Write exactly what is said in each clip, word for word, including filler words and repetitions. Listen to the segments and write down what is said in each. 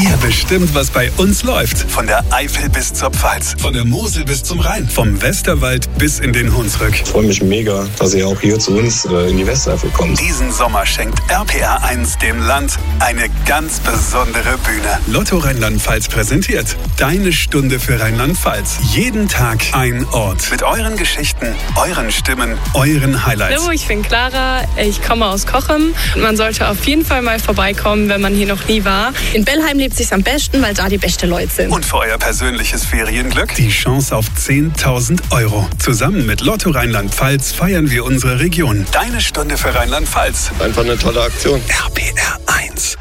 Ihr bestimmt, was bei uns läuft. Von der Eifel bis zur Pfalz. Von der Mosel bis zum Rhein. Vom Westerwald bis in den Hunsrück. Ich freue mich mega, dass ihr auch hier zu uns äh, in die Westeifel kommt. Diesen Sommer schenkt R P R eins dem Land eine ganz besondere Bühne. Lotto Rheinland-Pfalz präsentiert Deine Stunde für Rheinland-Pfalz. Jeden Tag ein Ort. Mit euren Geschichten, euren Stimmen, euren Highlights. Hallo, ich bin Clara. Ich komme aus Cochem. Man sollte auf jeden Fall mal vorbeikommen, wenn man hier noch nie war. In Bellheim lebt sich's am besten, weil da die besten Leute sind. Und für euer persönliches Ferienglück die Chance auf zehntausend Euro. Zusammen mit Lotto Rheinland-Pfalz feiern wir unsere Region. Deine Stunde für Rheinland-Pfalz. Einfach eine tolle Aktion. R P R eins.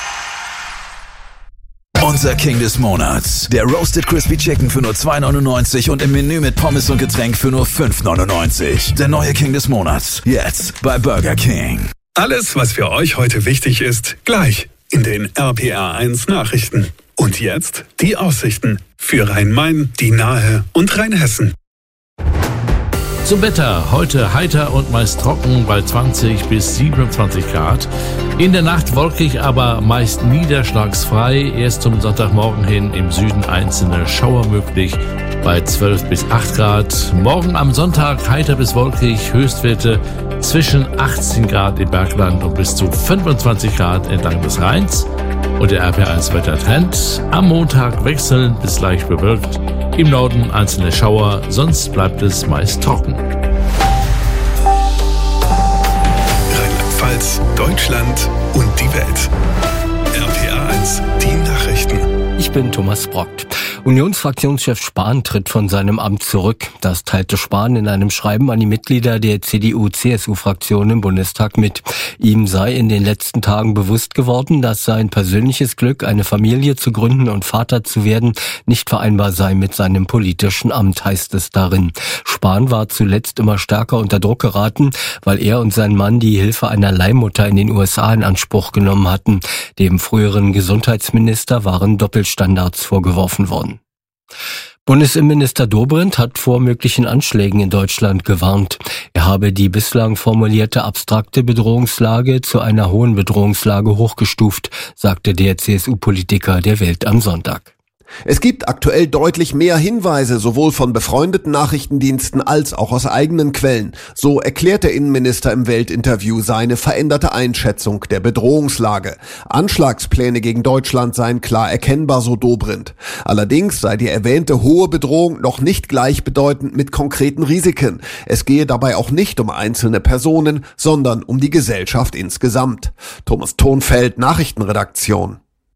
Unser King des Monats. Der Roasted Crispy Chicken für nur zwei neunundneunzig und im Menü mit Pommes und Getränk für nur fünf neunundneunzig. Der neue King des Monats. Jetzt bei Burger King. Alles, was für euch heute wichtig ist, gleich in den R P R eins Nachrichten. Und jetzt die Aussichten für Rhein-Main, die Nahe und Rheinhessen. Zum Wetter. Heute heiter und meist trocken bei zwanzig bis siebenundzwanzig Grad. In der Nacht wolkig, aber meist niederschlagsfrei. Erst zum Sonntagmorgen hin im Süden einzelne Schauer möglich bei zwölf bis acht Grad. Morgen am Sonntag heiter bis wolkig. Höchstwerte zwischen achtzehn Grad im Bergland und bis zu fünfundzwanzig Grad entlang des Rheins. Und der R P R eins Wettertrend. Am Montag wechselnd bis leicht bewölkt. Im Norden einzelne Schauer, sonst bleibt es meist trocken. Rheinland-Pfalz, Deutschland und die Welt. R P R eins, die Nachrichten. Ich bin Thomas Brockt. Unionsfraktionschef Spahn tritt von seinem Amt zurück. Das teilte Spahn in einem Schreiben an die Mitglieder der C D U C S U-Fraktion im Bundestag mit. Ihm sei in den letzten Tagen bewusst geworden, dass sein persönliches Glück, eine Familie zu gründen und Vater zu werden, nicht vereinbar sei mit seinem politischen Amt, heißt es darin. Spahn war zuletzt immer stärker unter Druck geraten, weil er und sein Mann die Hilfe einer Leihmutter in den U S A in Anspruch genommen hatten. Dem früheren Gesundheitsminister waren Doppelstandards vorgeworfen worden. Bundesinnenminister Dobrindt hat vor möglichen Anschlägen in Deutschland gewarnt. Er habe die bislang formulierte abstrakte Bedrohungslage zu einer hohen Bedrohungslage hochgestuft, sagte der C S U-Politiker der Welt am Sonntag. Es gibt aktuell deutlich mehr Hinweise, sowohl von befreundeten Nachrichtendiensten als auch aus eigenen Quellen. So erklärt der Innenminister im Weltinterview seine veränderte Einschätzung der Bedrohungslage. Anschlagspläne gegen Deutschland seien klar erkennbar, so Dobrindt. Allerdings sei die erwähnte hohe Bedrohung noch nicht gleichbedeutend mit konkreten Risiken. Es gehe dabei auch nicht um einzelne Personen, sondern um die Gesellschaft insgesamt. Thomas Thonfeld, Nachrichtenredaktion.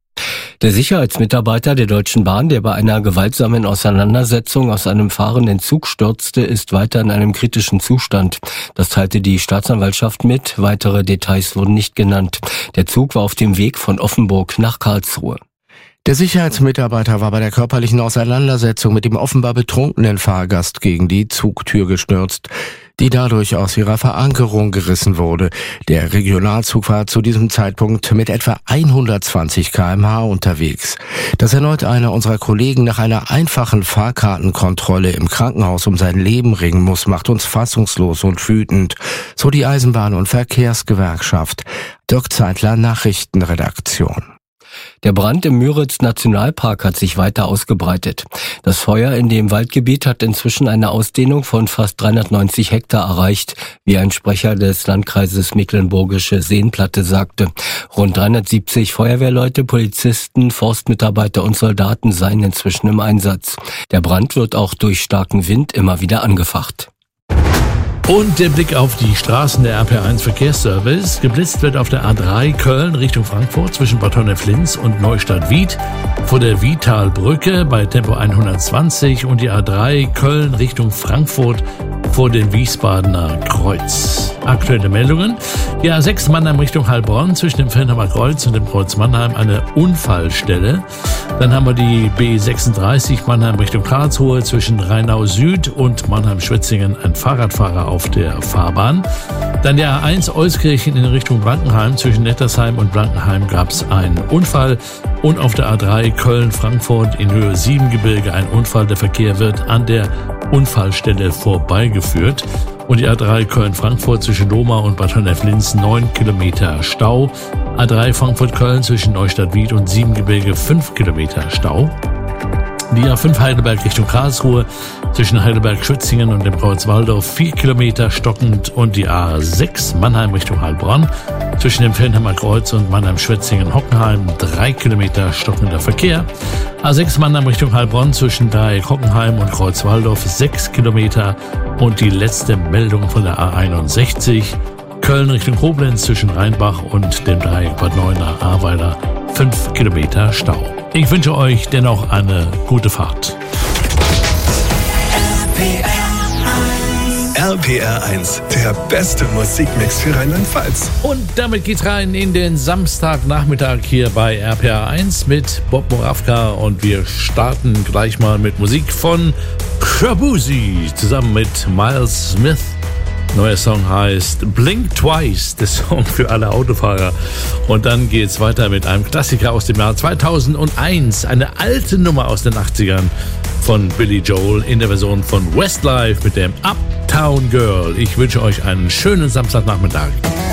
Der Sicherheitsmitarbeiter der Deutschen Bahn, der bei einer gewaltsamen Auseinandersetzung aus einem fahrenden Zug stürzte, ist weiter in einem kritischen Zustand. Das teilte die Staatsanwaltschaft mit. Weitere Details wurden nicht genannt. Der Zug war auf dem Weg von Offenburg nach Karlsruhe. Der Sicherheitsmitarbeiter war bei der körperlichen Auseinandersetzung mit dem offenbar betrunkenen Fahrgast gegen die Zugtür gestürzt, die dadurch aus ihrer Verankerung gerissen wurde. Der Regionalzug war zu diesem Zeitpunkt mit etwa hundertzwanzig Kilometer pro Stunde unterwegs. Dass erneut einer unserer Kollegen nach einer einfachen Fahrkartenkontrolle im Krankenhaus um sein Leben ringen muss, macht uns fassungslos und wütend, so die Eisenbahn- und Verkehrsgewerkschaft. Dirk Zeitler, Nachrichtenredaktion. Der Brand im Müritz-Nationalpark hat sich weiter ausgebreitet. Das Feuer in dem Waldgebiet hat inzwischen eine Ausdehnung von fast dreihundertneunzig Hektar erreicht, wie ein Sprecher des Landkreises Mecklenburgische Seenplatte sagte. Rund dreihundertsiebzig Feuerwehrleute, Polizisten, Forstmitarbeiter und Soldaten seien inzwischen im Einsatz. Der Brand wird auch durch starken Wind immer wieder angefacht. Und der Blick auf die Straßen der R P R eins Verkehrsservice. Geblitzt wird auf der A drei Köln Richtung Frankfurt zwischen Bad Honnef-Linz und Neustadt-Wied. Vor der Wietalbrücke bei Tempo hundertzwanzig und die A drei Köln Richtung Frankfurt vor dem Wiesbadener Kreuz. Aktuelle Meldungen. Die A sechs Mannheim Richtung Heilbronn zwischen dem Fernheimer Kreuz und dem Kreuz Mannheim eine Unfallstelle. Dann haben wir die B sechsunddreißig Mannheim Richtung Karlsruhe zwischen Rheinau Süd und Mannheim-Schwetzingen ein Fahrradfahrer auf der Fahrbahn. Dann der A eins Euskirchen in Richtung Blankenheim. Zwischen Nettersheim und Blankenheim gab es einen Unfall. Und auf der A drei Köln-Frankfurt in Höhe Siebengebirge ein Unfall. Der Verkehr wird an der Unfallstelle vorbeigeführt. Und die A drei Köln-Frankfurt zwischen Lohmar und Bad Honnef-Linz neun Kilometer Stau. A drei Frankfurt-Köln zwischen Neustadt-Wied und Siebengebirge fünf Kilometer Stau. Die A fünf Heidelberg Richtung Karlsruhe zwischen Heidelberg-Schwetzingen und dem Kreuz Walldorf vier Kilometer stockend und die A sechs Mannheim Richtung Heilbronn zwischen dem Fernheimer Kreuz und Mannheim-Schwetzingen-Hockenheim drei Kilometer stockender Verkehr. A sechs Mannheim Richtung Heilbronn zwischen Dreieck Hockenheim und Kreuz Walldorf sechs Kilometer und die letzte Meldung von der A einundsechzig Köln Richtung Koblenz zwischen Rheinbach und dem Dreieck Bad Neuenahr-Ahrweiler fünf Kilometer Stau. Ich wünsche euch dennoch eine gute Fahrt. R P R eins, der beste Musikmix für Rheinland-Pfalz. Und damit geht's rein in den Samstagnachmittag hier bei R P R eins mit Bob Moravka und wir starten gleich mal mit Musik von Shabuzi zusammen mit Miles Smith. Neuer Song heißt Blink Twice, der Song für alle Autofahrer. Und dann geht's weiter mit einem Klassiker aus dem Jahr zweitausendeins, eine alte Nummer aus den achtzigern von Billy Joel in der Version von Westlife mit dem Uptown Girl. Ich wünsche euch einen schönen Samstagnachmittag.